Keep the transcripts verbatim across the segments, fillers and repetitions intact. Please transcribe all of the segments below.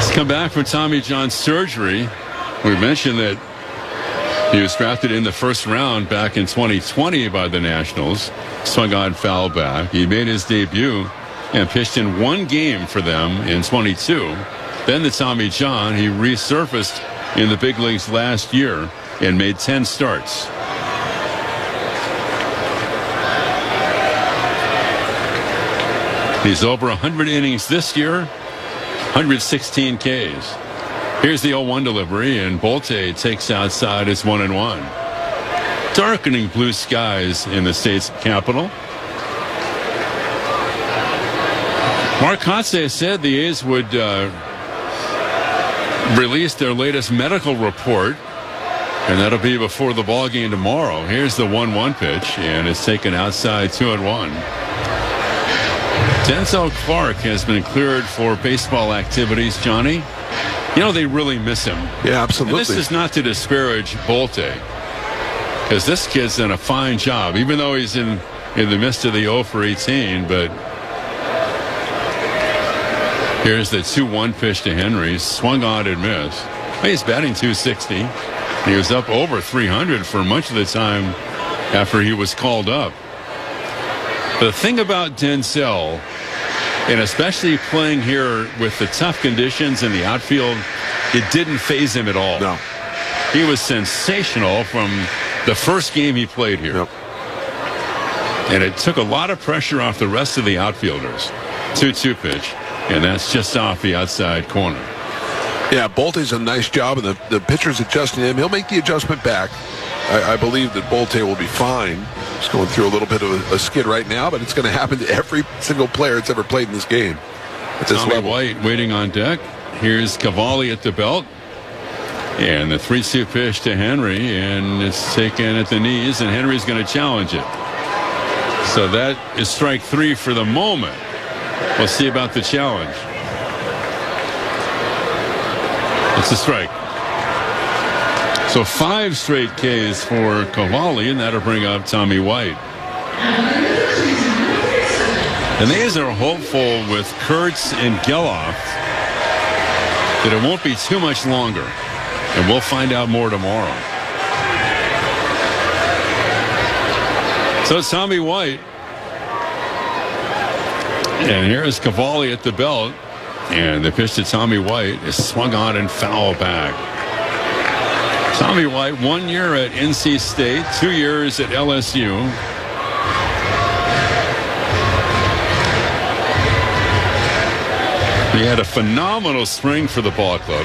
He's come back from Tommy John surgery. We mentioned that he was drafted in the first round back in twenty twenty by the Nationals. Swung on foul back. He made his debut and pitched in one game for them in twenty-two. Then the Tommy John, he resurfaced in the big leagues last year and made ten starts. He's over one hundred innings this year, one hundred sixteen Ks. Here's the oh one delivery, and Bolte takes outside. It's one and one. Darkening blue skies in the state's capital. Mark Kotsay said the A's would uh, release their latest medical report, and that'll be before the ball game tomorrow. Here's the one one pitch, and it's taken outside, two and one. Denzel Clark has been cleared for baseball activities, Johnny. You know, they really miss him. Yeah, absolutely. And this is not to disparage Bolte, because this kid's done a fine job, even though he's in, in the midst of the oh for eighteen. But here's the two one pitch to Henry. Swung on and missed. He's batting two sixty. He was up over three hundred for much of the time after he was called up. The thing about Denzel, and especially playing here with the tough conditions in the outfield, it didn't faze him at all. No. He was sensational from the first game he played here. Yep. And it took a lot of pressure off the rest of the outfielders. two two pitch, and that's just off the outside corner. Yeah, Bolte's a nice job, and the, the pitcher's adjusting him. He'll make the adjustment back. I, I believe that Bolte will be fine. He's going through a little bit of a, a skid right now, but it's going to happen to every single player that's ever played in this game. At this Tommy level. White waiting on deck. Here's Cavalli at the belt. And the three two pitch to Henry, and it's taken at the knees, and Henry's going to challenge it. So that is strike three for the moment. We'll see about the challenge. It's a strike. So five straight Ks for Cavalli, and that'll bring up Tommy White. And the A's are hopeful with Kurtz and Geloff that it won't be too much longer. And we'll find out more tomorrow. So it's Tommy White. And here is Cavalli at the belt. And the pitch to Tommy White is swung on and foul back. Tommy White, one year at N C State, two years at L S U. He had a phenomenal spring for the ball club.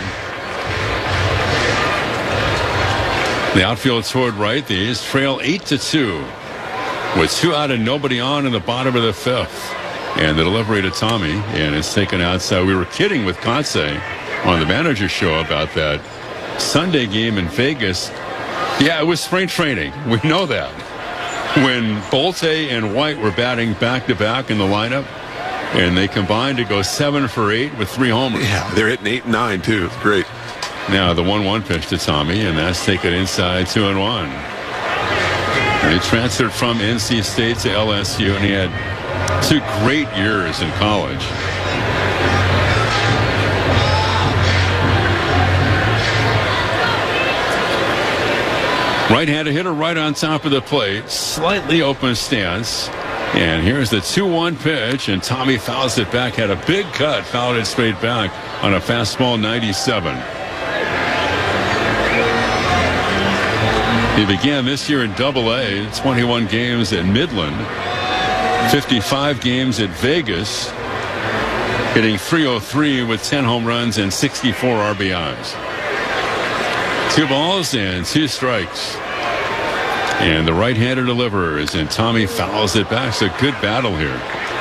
The outfield toward right. The A's trail eight to two with two out and nobody on in the bottom of the fifth. And the delivery to Tommy, and it's taken outside. We were kidding with Kotsay on the manager show about that Sunday game in Vegas. Yeah, it was spring training. We know that. When Bolte and White were batting back-to-back in the lineup, and they combined to go seven for eight with three homers. Yeah, they're hitting eight and nine, too. It's great. Now the one one pitch to Tommy, and that's taken inside, two and one. And he transferred from N C State to L S U, and he had two great years in college. Right-handed hitter right on top of the plate. Slightly open stance. And here's the two one pitch, and Tommy fouls it back. Had a big cut, fouled it straight back on a fastball ninety-seven. He began this year in Double A, twenty-one games at Midland, fifty-five games at Vegas, hitting three oh three with ten home runs and sixty-four R B Is. Two balls and two strikes. And the right-handed deliverer is in. Tommy fouls it back. It's a good battle here.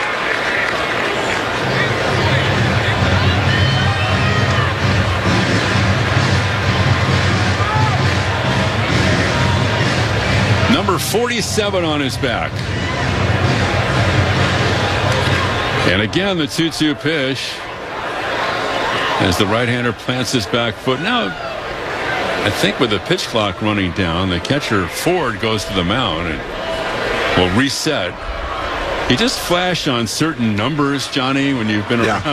Number forty-seven on his back. And again, the two two pitch as the right-hander plants his back foot. Now, I think with the pitch clock running down, the catcher Ford goes to the mound and will reset. He just flashed on certain numbers, Johnny, when you've been yeah. around